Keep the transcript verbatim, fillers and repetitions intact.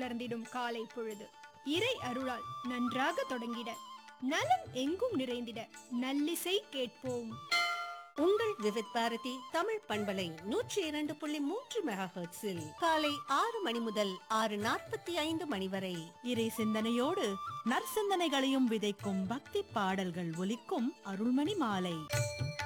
புலர்ந்திடும் காலை பொழுது இறை அருளால் நன்றாக தொடங்கிட, நலம் எங்கும் நிறைந்திட நல்லிசை கேட்போம். உங்கள் விவித் பாரதி தமிழ் பண்பலை நூற்றி இரண்டு புள்ளி மூன்று மெகா ஹெர்ட்ஸில் காலை ஆறு மணி முதல் ஆறு நாற்பத்தி ஐந்து மணி வரை இறை சிந்தனையோடு நற்சிந்தனைகளையும் விதைக்கும் பக்தி பாடல்கள் ஒலிக்கும் அருள்மணி மாலை.